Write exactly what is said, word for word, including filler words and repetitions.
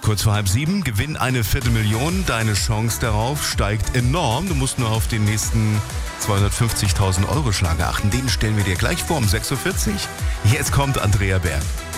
Kurz vor halb sieben, gewinn eine Viertelmillion. Deine Chance darauf steigt enorm. Du musst nur auf den nächsten zweihundertfünfzigtausend Euro Schlager achten. Den stellen wir dir gleich vor um sechs Uhr vierzig. Jetzt kommt Andrea Berg.